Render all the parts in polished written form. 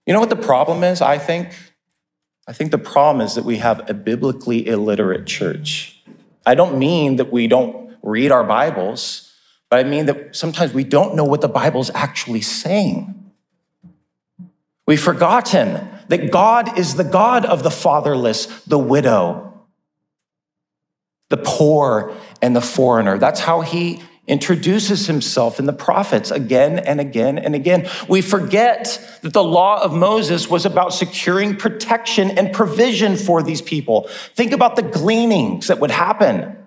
You know what the problem is, I think? I think the problem is that we have a biblically illiterate church. I don't mean that we don't read our Bibles, but I mean that sometimes we don't know what the Bible's actually saying. We've forgotten that God is the God of the fatherless, the widow, the poor, and the foreigner. That's how he introduces himself in the prophets again and again and again. We forget that the law of Moses was about securing protection and provision for these people. Think about the gleanings that would happen.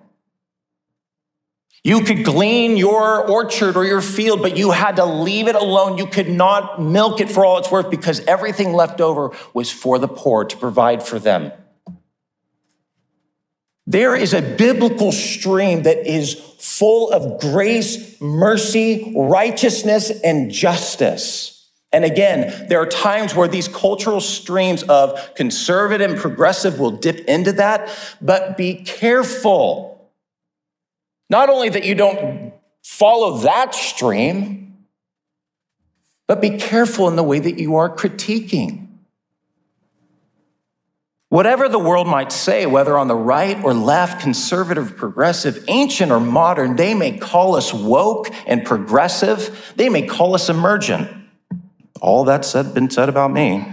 You could glean your orchard or your field, but you had to leave it alone. You could not milk it for all it's worth because everything left over was for the poor to provide for them. There is a biblical stream that is full of grace, mercy, righteousness, and justice. And again, there are times where these cultural streams of conservative and progressive will dip into that, but be careful. Not only that you don't follow that stream, but be careful in the way that you are critiquing. Whatever the world might say, whether on the right or left, conservative, progressive, ancient or modern, they may call us woke and progressive. They may call us emergent. All that's been said about me.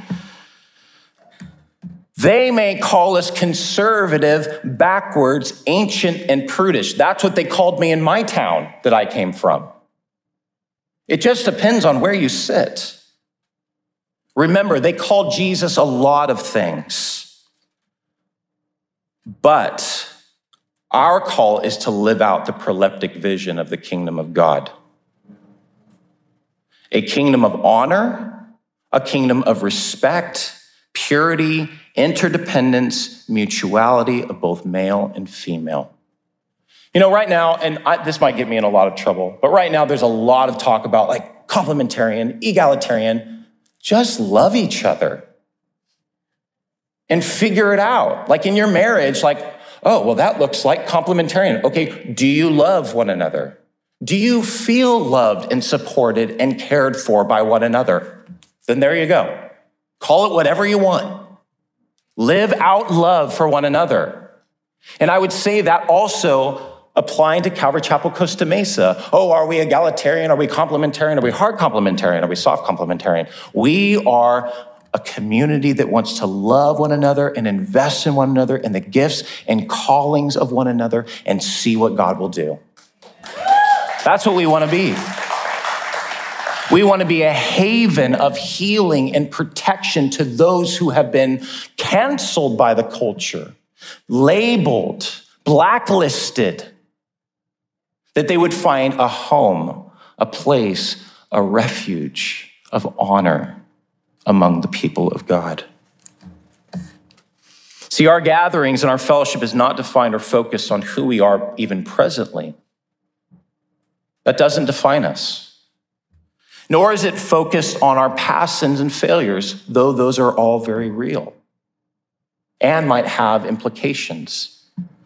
They may call us conservative, backwards, ancient, and prudish. That's what they called me in my town that I came from. It just depends on where you sit. Remember, they called Jesus a lot of things. But our call is to live out the proleptic vision of the kingdom of God. A kingdom of honor, a kingdom of respect, purity, interdependence, mutuality of both male and female. You know, right now, and this might get me in a lot of trouble, but right now there's a lot of talk about like complementarian, egalitarian. Just love each other. And figure it out. Like in your marriage, like, oh, well, that looks like complementarian. Okay, do you love one another? Do you feel loved and supported and cared for by one another? Then there you go. Call it whatever you want. Live out love for one another. And I would say that also applying to Calvary Chapel, Costa Mesa. Oh, are we egalitarian? Are we complementarian? Are we hard complementarian? Are we soft complementarian? We are a community that wants to love one another and invest in one another in the gifts and callings of one another and see what God will do. That's what we want to be. We want to be a haven of healing and protection to those who have been canceled by the culture, labeled, blacklisted, that they would find a home, a place, a refuge of honor among the people of God. See, our gatherings and our fellowship is not defined or focused on who we are even presently. That doesn't define us. Nor is it focused on our past sins and failures, though those are all very real and might have implications.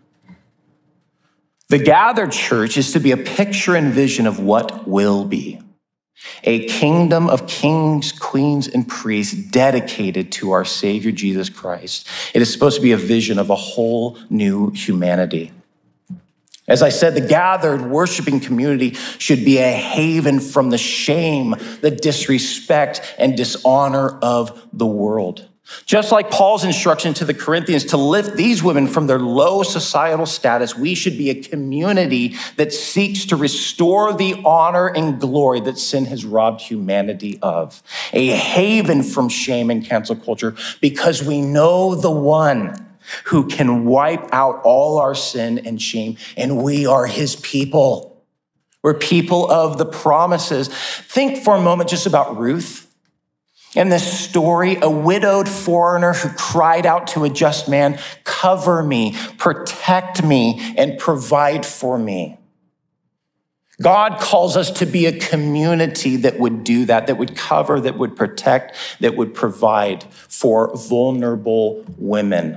The gathered church is to be a picture and vision of what will be. A kingdom of kings, queens, and priests dedicated to our Savior, Jesus Christ. It is supposed to be a vision of a whole new humanity. As I said, the gathered worshiping community should be a haven from the shame, the disrespect, and dishonor of the world. Just like Paul's instruction to the Corinthians to lift these women from their low societal status, we should be a community that seeks to restore the honor and glory that sin has robbed humanity of. A haven from shame and cancel culture because we know the one who can wipe out all our sin and shame, and we are his people. We're people of the promises. Think for a moment just about Ruth. In this story, a widowed foreigner who cried out to a just man, cover me, protect me, and provide for me. God calls us to be a community that would do that, that would cover, that would protect, that would provide for vulnerable women.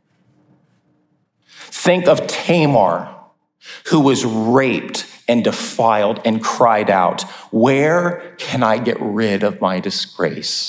Think of Tamar, who was raped and defiled and cried out, where can I get rid of my disgrace?